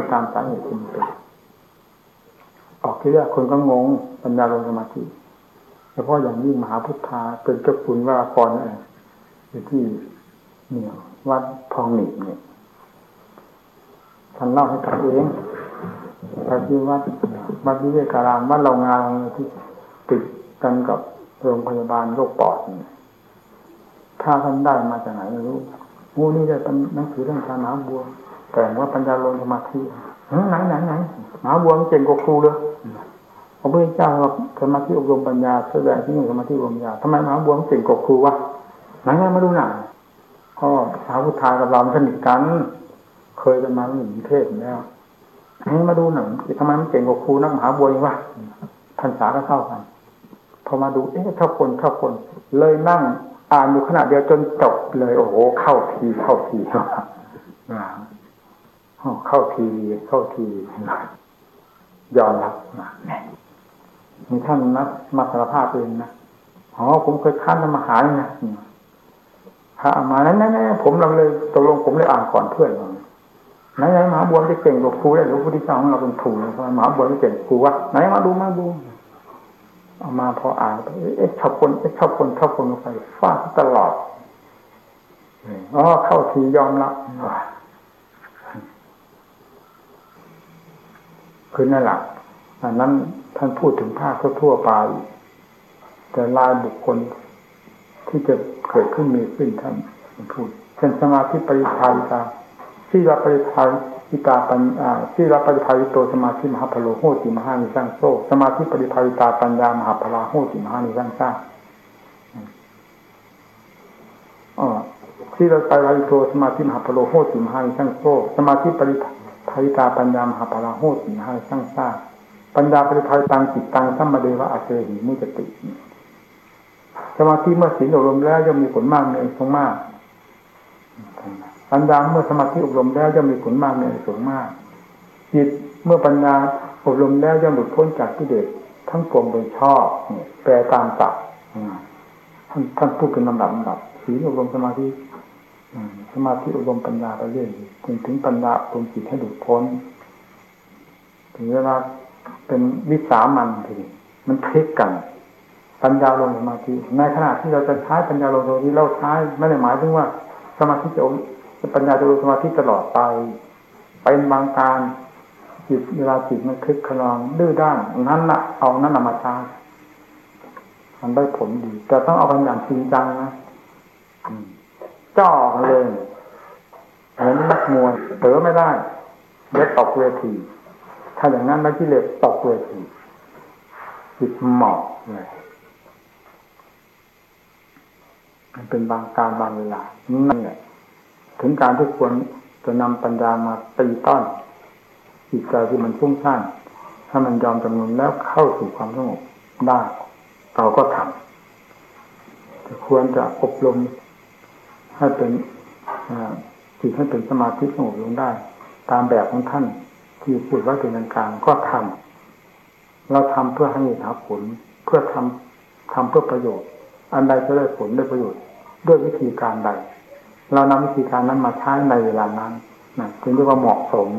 ตามสาเหตุที่มันเป็นออกที่แรกคนก็งงปัญญาลงสมาธิเฉพาะอย่างยิ่งมหาพุทธาเป็นเจ้าคุณวรากรอยู่ที่เนี่ยวัดทองหนีบเนี่ยท่านเล่าให้ฟังเองไปที่วัดวิเวการามวัดเรางานที่ติดกันกับโรงพยาบาลโรคปอดถ้าท่านได้มาจากไหนไม่รู้งูนี่ได้หนังสือเรื่องการหาบัวแต่ว่าปัญญาลงสมาธิไหนหาบัวมันเก่งกว่าครูเลยพระพุทธเจ้าว่าสมาธิอบรมปัญญาแสดงที่นี่สมาธิอบรมปัญญาทำไมมหาบัวมันเก่งกว่าครูวะไหนมาดูหนังพ่อสาวพุทธากับเราสนิทกันเคยกันมาหนึ่งเทศแล้วนี่มาดูหนังทำไมมันเก่งกว่าครูนักมหาบัวนี่วะพรรษาก็เท่ากันพอมาดูเท่าคนเลยนั่งอ่านอยู่ขณะเดียวจนจบเลยโอ้โหเข้าทีเข้าทียอมรับมีท่านนะมาสารภาพเองนะผมเคยค้านทำอาหารนะพระมานั้นผมเราเลยตกลงผมเลยอ่านก่อนเพื่อนไหนมหาบัวจะเก่งกว่าครูได้หรือพระพุทธเจ้าของเราเป็นถูกมหาบัวไม่เก่งครูวะไหนมาดูเอามาพออ่านชอบคนไปฟาดตลอดเข้าทียอมรับคือนั่นแหละอันนั้นท่านพูดถึงภาคทั่วไปแต่รายบุคคลที่จะเกิดขึ้นมีขึ้นท่านพูดเช่นสมาธิปริภาวิตาที่รับปริภาวิตาปัญที่รับปริภาวิโตสมาธิมหาพโลโหติมหานิสังโซสมาธิปริภาวิตาปัญญามหาพลาโหติมหานิสังสาที่เราไปภาวิโตสมาธิมหาพโลโหติมหานิสังโซสมาธิปริภาวิตาปัญญามหาพลาโหติมหานิสังสาปัญญาปริภาวิตังจิตตังสัมมาเดวะอาเสหิมุจติสมาธิเมื่อศีลอบรมแล้วย่อมมีผลมากในสูงมากปัญญาเมื่อสมาธิอบรมแล้วย่อมมีผลมากในสูงมากจิตเมื่อปัญญาอบรมแล้วย่อมหลุดพ้นจากกิเลสทั้งปวงโดยชอบแปลตามศัพท์ท่านพูดเป็นลำดับศีลอบรมสมาธิอบรมปัญญาไปเรื่อยจนถึงปัญญาอบรมจิตให้หลุดพ้นถึงเวลาเป็นวิสามัญทีมันพลิกกันปัญญาลงสมาธิในขณะที่เราจะใช้ปัญญาลงสมาธิเราใช้ไม่ได้หมายถึงว่าสมาธิจะปัญญาจะลงสมาธิตลอดไปเป็นบางการจิตเวลาจิตมันคลึกคลองดื้อด้านนั้นน่ะเอานั้นมาใช้มันได้ผลดีแต่ต้องเอาเป็นอย่างจริงจังนะจ่อเลยเหมือนนักมวยเผลอไม่ได้เด็ดตกเวทีถ้าอย่างนั้นนักกิเลสตกเวทีจิตหมอบเลยมันเป็นบางการบางเวลานั่นแหละถึงการที่ควรจะนำปัญญามาตีต้อนจิตใจที่มันฟุ้งซ่านถ้ามันยอมจำนนแล้วเข้าสู่ความสงบได้เราก็ทำแต่ควรจะอบรมให้เป็นจิตให้เป็นสมาธิสงบลงได้ตามแบบของท่านที่พูดไว้เป็นกลางๆก็ทำเราทำเพื่อให้หาผลเพื่อทำเพื่อประโยชน์อันใดจะได้ผลได้ประโยชน์ด้วยวิธีการใดเรานำวิธีการนั้นมาใช้ในเวลานั้นถึงเรียกว่าเหมาะสม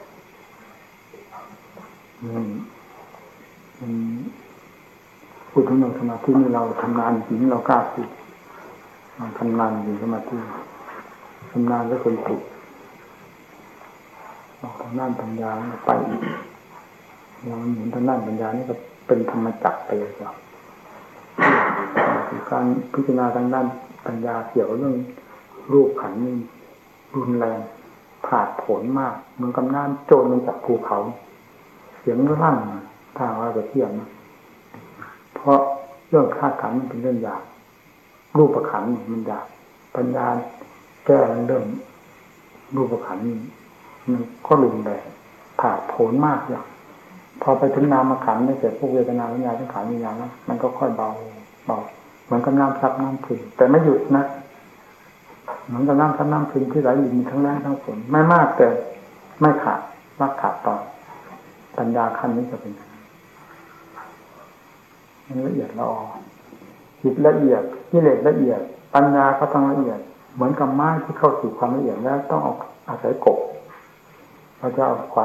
พูดถึงเรื่องสมาธินี่เราทำงานจริงเรากล้าพูดทำงานอยู่สมาธิทำงานแล้วคนถูกทางด้านปัญญาไปอีกเราเหมือนทางด้านปัญญานี่ก็เป็นธรรมจักรไปเลยครับการพิจารณาทางด้านปัญญาเกี่ยวเรื่องรูปขันธ์นี่รุนแรงผาดโผนมากเหมือนกับน้ำโจรลงจากภูเขาเสียงรั่นถ้าว่าจะเทียบนะเพราะเรื่องธาตุขันธ์มันเป็นเรื่องยากรูปขันธ์มันยากปัญญาแก้เรื่องรูปขันธ์มันก็รุนแรงผาดโผนมากอย่างพอไปถึงนามขันธ์ไม่เสร็จพวกเวทนาวิญญาณสังขารวิญญาณนะมันก็ค่อยเบาเหมือนกับน้ำซับน้ำพึงแต่ไม่หยุดนะเหมือนกับน้ำซับน้ำพึงที่ไหลอยู่มีทั้งแรงทั้งฝนไม่มากแต่ไม่ขาดรักขาดตอนปัญญาขั้นนี้จะเป็นมันละเอียดละออจิตละเอียดกิเลสละเอียดปัญญาก็ต้องละเอียดเหมือนกับไม้ที่เข้าสู่ความละเอียดแล้วต้องอาศัยกบเราจะเอา